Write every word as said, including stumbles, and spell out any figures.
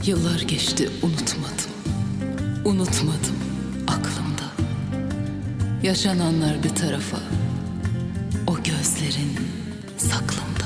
Yıllar geçti, unutmadım. Unutmadım aklımda. Yaşananlar bir tarafa, o gözlerin saklımda.